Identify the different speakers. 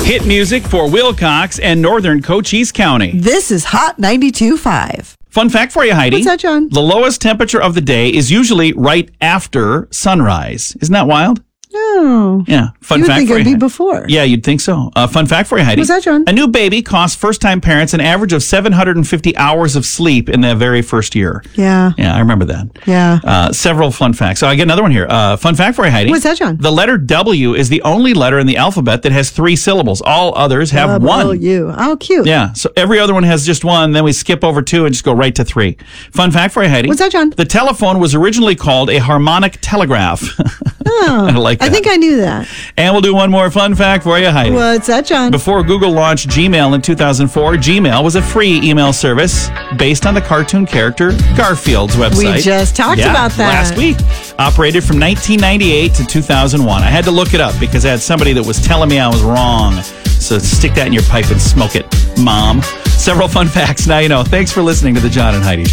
Speaker 1: Hit music for Wilcox and northern Cochise County.
Speaker 2: This is Hot 92.5.
Speaker 1: Fun fact for you, Heidi.
Speaker 2: What's that, John?
Speaker 1: The lowest temperature of the day is usually right after sunrise. Isn't that wild?
Speaker 2: Oh.
Speaker 1: Yeah. Fun
Speaker 2: You would
Speaker 1: fact
Speaker 2: think
Speaker 1: for
Speaker 2: it'd
Speaker 1: you.
Speaker 2: be before.
Speaker 1: Yeah, you'd think so. Fun fact for you, Heidi.
Speaker 2: What's that, John?
Speaker 1: A new baby costs first-time parents an average of 750 hours of sleep in their very first year.
Speaker 2: Yeah.
Speaker 1: Yeah, I remember that.
Speaker 2: Yeah.
Speaker 1: Several fun facts. So I get another one here. Fun fact for you, Heidi.
Speaker 2: What's that, John?
Speaker 1: The letter W is the only letter in the alphabet that has 3 syllables. All others have one.
Speaker 2: You. Oh, cute.
Speaker 1: Yeah, so every other one has just one, then we skip over 2 and just go right to 3. Fun fact for you, Heidi.
Speaker 2: What's that, John?
Speaker 1: The telephone was originally called a harmonic telegraph.
Speaker 2: Oh,
Speaker 1: I like that.
Speaker 2: I think I knew that.
Speaker 1: And we'll do one more fun fact for you, Heidi.
Speaker 2: What's that, John?
Speaker 1: Before Google launched Gmail in 2004, Gmail was a free email service based on the cartoon character Garfield's website.
Speaker 2: We just talked about that.
Speaker 1: Last week. Operated from 1998 to 2001. I had to look it up because I had somebody that was telling me I was wrong. So stick that in your pipe and smoke it, Mom. Several fun facts now you know. Thanks for listening to the John and Heidi Show.